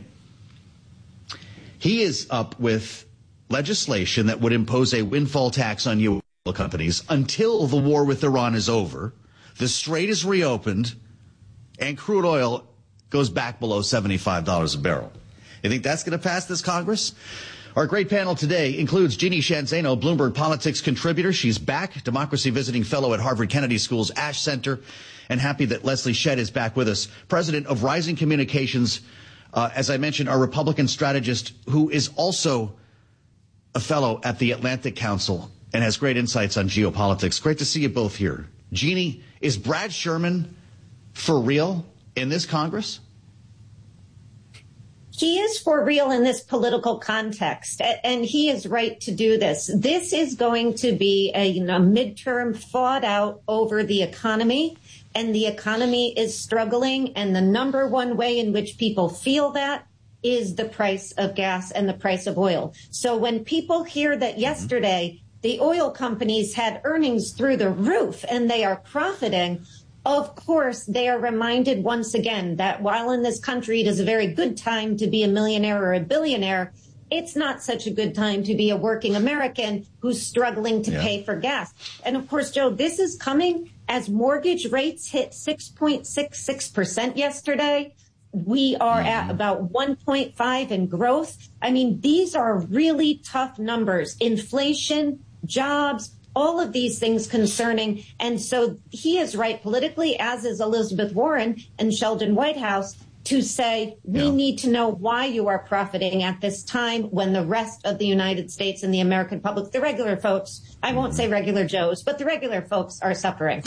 He is up with legislation that would impose a windfall tax on U S oil companies until the war with Iran is over, the Strait is reopened, and crude oil goes back below seventy-five dollars a barrel. You think that's going to pass this Congress? Our great panel today includes Jeannie Sheehan Zaino, Bloomberg Politics contributor. She's back, democracy visiting fellow at Harvard Kennedy School's Ash Center, and happy that Leslie Shedd is back with us, president of Rising Communications, uh, as I mentioned, our Republican strategist, who is also a fellow at the Atlantic Council and has great insights on geopolitics. Great to see you both here. Jeannie, is Brad Sherman for real in this Congress? he is for real in this political context, and he is right to do this. This is going to be a, you know, midterm fought out over the economy, and the economy is struggling, and the number one way in which people feel that is the price of gas and the price of oil. So when people hear that yesterday the oil companies had earnings through the roof and they are profiting, of course, they are reminded once again that while in this country it is a very good time to be a millionaire or a billionaire, it's not such a good time to be a working American who's struggling to yeah. pay for gas. And of course, Joe, this is coming as mortgage rates hit six point six six percent yesterday. We are at about one point five in growth. I mean, these are really tough numbers. Inflation, jobs, all of these things concerning. And so he is right politically, as is Elizabeth Warren and Sheldon Whitehouse, to say we yeah. need to know why you are profiting at this time when the rest of the United States and the American public, the regular folks, I won't say regular Joes, but the regular folks are suffering.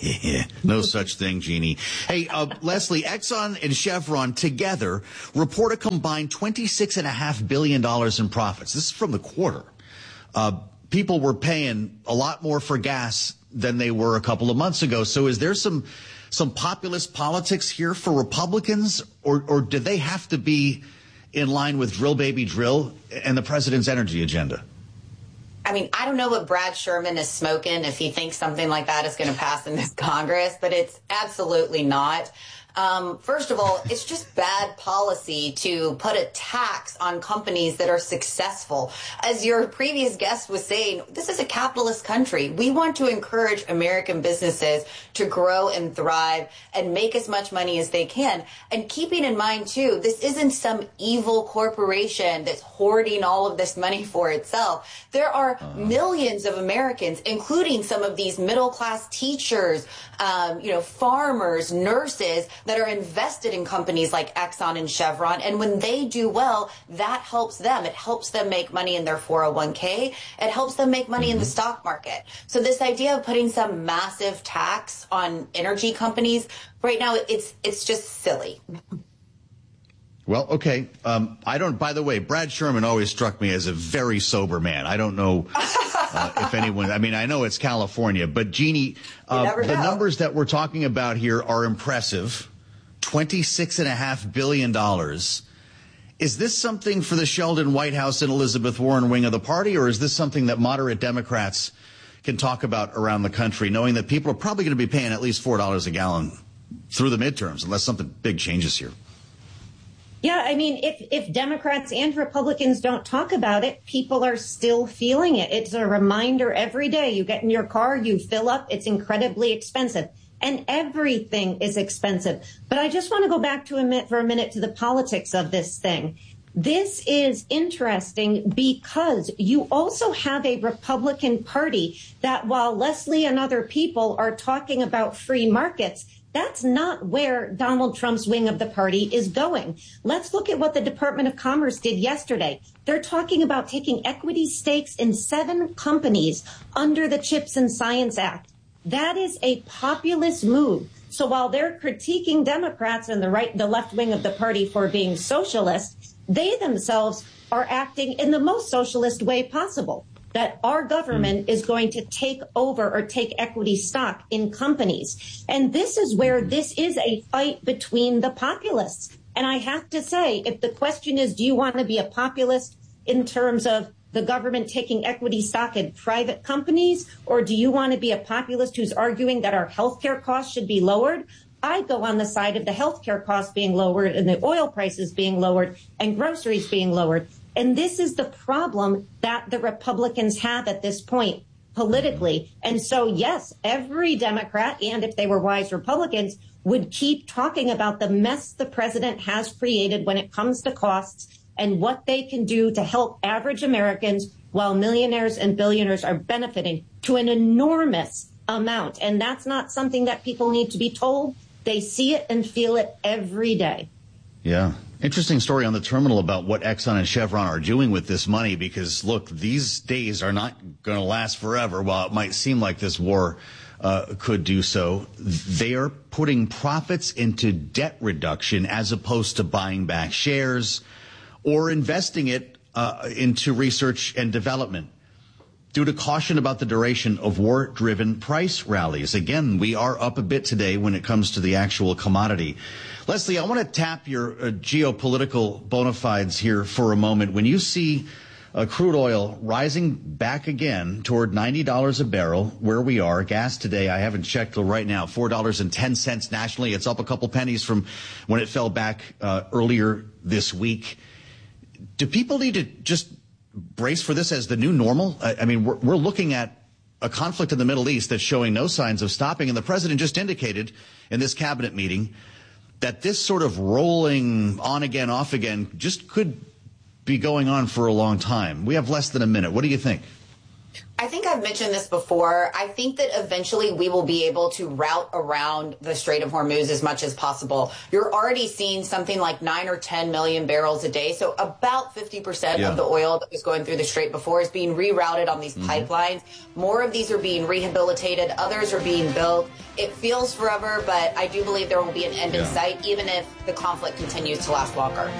No such thing, Jeannie. Hey, uh, Leslie, Exxon and Chevron together report a combined twenty-six point five billion dollars in profits. This is from the quarter. Uh, people were paying a lot more for gas than they were a couple of months ago. So is there some some populist politics here for Republicans, or, or do they have to be in line with drill, baby, drill and the president's energy agenda? I mean, I don't know what Brad Sherman is smoking if he thinks something like that is going to pass in this Congress, but it's absolutely not. Um, first of all, it's just bad policy to put a tax on companies that are successful. As your previous guest was saying, this is a capitalist country. We want to encourage American businesses to grow and thrive and make as much money as they can. And keeping in mind, too, this isn't some evil corporation that's hoarding all of this money for itself. There are uh-huh. millions of Americans, including some of these middle-class teachers, um, you know, farmers, nurses, that are invested in companies like Exxon and Chevron. And when they do well, that helps them. It helps them make money in their four oh one k. It helps them make money mm-hmm. in the stock market. So this idea of putting some massive tax on energy companies right now, it's it's just silly. Well, okay. Um, I don't, by the way, Brad Sherman always struck me as a very sober man. I don't know uh, if anyone, I mean, I know it's California, but Jeannie, uh, the numbers that we're talking about here are impressive. twenty-six point five billion dollars. Is this something for the Sheldon Whitehouse and Elizabeth Warren wing of the party, or is this something that moderate Democrats can talk about around the country, knowing that people are probably going to be paying at least four dollars a gallon through the midterms, unless something big changes here? Yeah, I mean, if, if Democrats and Republicans don't talk about it, people are still feeling it. It's a reminder every day. You get in your car, you fill up, it's incredibly expensive. And everything is expensive. But I just want to go back to a minute, for a minute to the politics of this thing. This is interesting because you also have a Republican Party that, while Leslie and other people are talking about free markets, that's not where Donald Trump's wing of the party is going. Let's look at what the Department of Commerce did yesterday. They're talking about taking equity stakes in seven companies under the CHIPS and Science Act. That is a populist move. So while they're critiquing Democrats and the right, the left wing of the party for being socialist, they themselves are acting in the most socialist way possible. That our government is going to take over or take equity stock in companies. And this is where this is a fight between the populists. And I have to say, if the question is, do you want to be a populist in terms of the government taking equity stock in private companies, or do you want to be a populist who's arguing that our healthcare costs should be lowered? I go on the side of the healthcare costs being lowered and the oil prices being lowered and groceries being lowered. And this is the problem that the Republicans have at this point politically. And so, yes, every Democrat, and if they were wise Republicans, would keep talking about the mess the president has created when it comes to costs and what they can do to help average Americans while millionaires and billionaires are benefiting to an enormous amount. And that's not something that people need to be told. They see it and feel it every day. Yeah. Interesting story on the terminal about what Exxon and Chevron are doing with this money, because, look, these days are not going to last forever. While it might seem like this war uh, could do so. They are putting profits into debt reduction as opposed to buying back shares or investing it uh, into research and development. Due to caution about the duration of war-driven price rallies. Again, we are up a bit today when it comes to the actual commodity. Leslie, I want to tap your uh, geopolitical bona fides here for a moment. When you see uh, crude oil rising back again toward ninety dollars a barrel, where we are, gas today, I haven't checked till right now, four dollars and ten cents nationally. It's up a couple pennies from when it fell back uh, earlier this week. Do people need to just brace for this as the new normal? I, I mean, we're, we're looking at a conflict in the Middle East that's showing no signs of stopping. And the president just indicated in this cabinet meeting that this sort of rolling on again, off again just could be going on for a long time. We have less than a minute. What do you think? I think I've mentioned this before. I think that eventually we will be able to route around the Strait of Hormuz as much as possible. You're already seeing something like nine or ten million barrels a day. So about fifty percent yeah. of the oil that was going through the Strait before is being rerouted on these mm-hmm. pipelines. More of these are being rehabilitated. Others are being built. It feels forever, but I do believe there will be an end yeah. in sight, even if the conflict continues to last longer.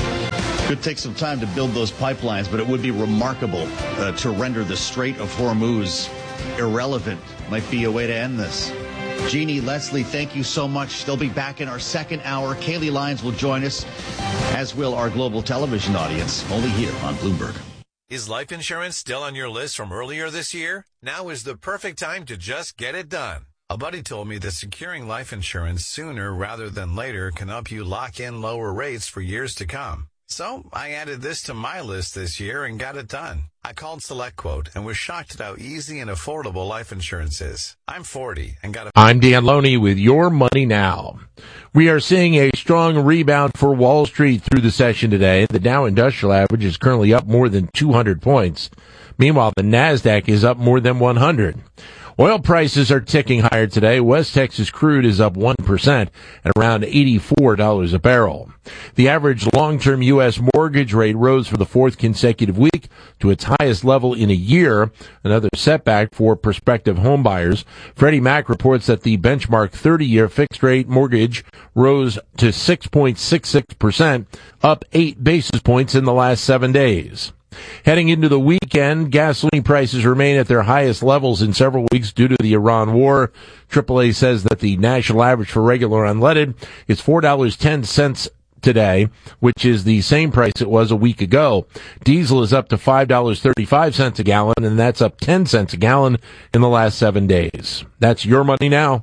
Could take some time to build those pipelines, but it would be remarkable uh, to render the Strait of Hormuz irrelevant. Might be a way to end this. Jeannie, Leslie, thank you so much. They'll be back in our second hour. Kaylee Lyons will join us, as will our global television audience, only here on Bloomberg. Is life insurance still on your list from earlier this year? Now is the perfect time to just get it done. A buddy told me that securing life insurance sooner rather than later can help you lock in lower rates for years to come. So I added this to my list this year and got it done. I called SelectQuote and was shocked at how easy and affordable life insurance is. I'm forty and got a... I'm Dan Loney with Your Money Now. We are seeing a strong rebound for Wall Street through the session today. The Dow Industrial Average is currently up more than two hundred points. Meanwhile, the NASDAQ is up more than one hundred. Oil prices are ticking higher today. West Texas crude is up one percent at around eighty-four dollars a barrel. The average long-term U S mortgage rate rose for the fourth consecutive week to its highest level in a year, another setback for prospective home buyers. Freddie Mac reports that the benchmark thirty-year fixed-rate mortgage rose to six point six six percent, up eight basis points in the last seven days. Heading into the weekend, gasoline prices remain at their highest levels in several weeks due to the Iran war. triple A says that the national average for regular unleaded is four dollars and ten cents today, which is the same price it was a week ago. Diesel is up to five dollars and thirty-five cents a gallon, and that's up ten cents a gallon in the last seven days. That's Your Money Now.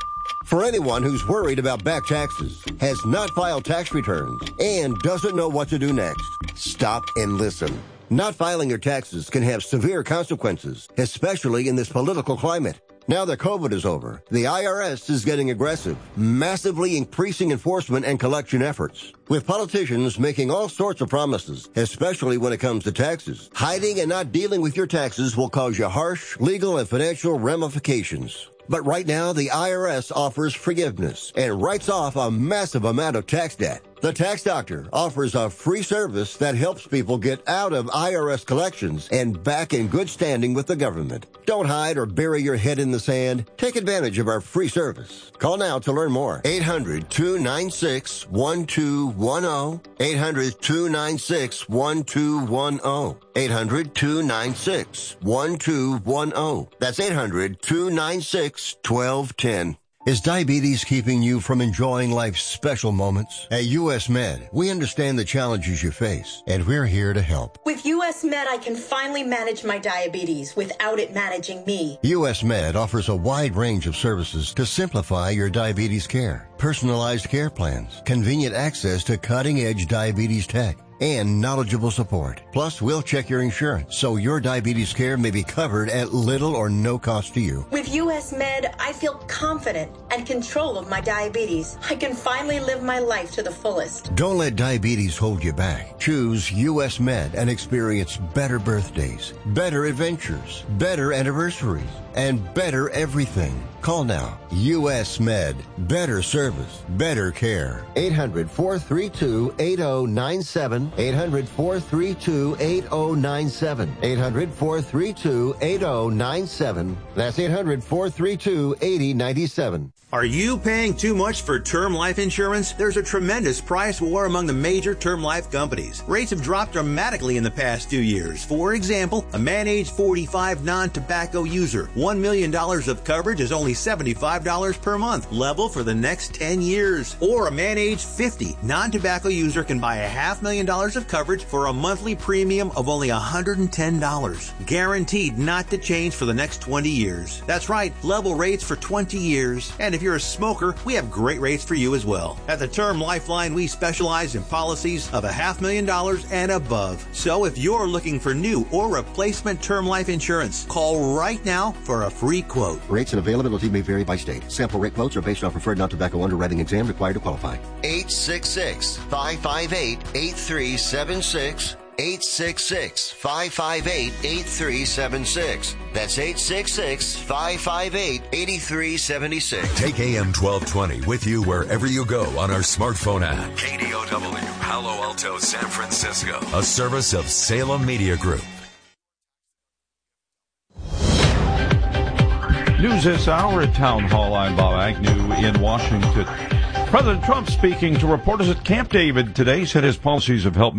For anyone who's worried about back taxes, has not filed tax returns, and doesn't know what to do next, stop and listen. Not filing your taxes can have severe consequences, especially in this political climate. Now that COVID is over, the I R S is getting aggressive, massively increasing enforcement and collection efforts. With politicians making all sorts of promises, especially when it comes to taxes, hiding and not dealing with your taxes will cause you harsh legal and financial ramifications. But right now, the I R S offers forgiveness and writes off a massive amount of tax debt. The Tax Doctor offers a free service that helps people get out of I R S collections and back in good standing with the government. Don't hide or bury your head in the sand. Take advantage of our free service. Call now to learn more. eight hundred, two nine six, one two one zero. eight hundred, two nine six, one two one zero. eight hundred, two nine six, one two one zero. That's eight hundred, two nine six, one two one zero. Is diabetes keeping you from enjoying life's special moments? At U S Med, we understand the challenges you face, and we're here to help. With U S Med, I can finally manage my diabetes without it managing me. U S Med offers a wide range of services to simplify your diabetes care. Personalized care plans, convenient access to cutting-edge diabetes tech, and knowledgeable support. Plus, we'll check your insurance so your diabetes care may be covered at little or no cost to you. With U S Med, I feel confident and control of my diabetes. I can finally live my life to the fullest. Don't let diabetes hold you back. Choose U S Med and experience better birthdays, better adventures, better anniversaries, and better everything. Call now. U S Med. Better service. Better care. eight hundred, four three two, eight zero nine seven. eight hundred, four three two, eight zero nine seven. eight hundred, four three two, eight zero nine seven. That's eight hundred, four three two, eight zero nine seven. Are you paying too much for term life insurance? There's a tremendous price war among the major term life companies. Rates have dropped dramatically in the past two years. For example, a man age forty-five non-tobacco user, one million dollars of coverage is only seventy-five dollars per month, level for the next ten years. Or a man age fifty non-tobacco user can buy a half million dollars of coverage for a monthly premium of only one hundred ten dollars. Guaranteed not to change for the next twenty years. That's right, level rates for twenty years. And if you're a smoker, we have great rates for you as well. At the Term Lifeline, we specialize in policies of a half million dollars and above. So if you're looking for new or replacement term life insurance, call right now for a free quote. Rates and availability may vary by state. Sample rate quotes are based on preferred non-tobacco underwriting exam required to qualify. eight six six, five five eight, eight three seven six. eight six six, five five eight, eight three seven six. That's eight six six, five five eight, eight three seven six. Take A M twelve twenty with you wherever you go on our smartphone app. K D O W, Palo Alto, San Francisco. A service of Salem Media Group. News this hour at Town Hall. I'm Bob Agnew in Washington. President Trump speaking to reporters at Camp David today said his policies have helped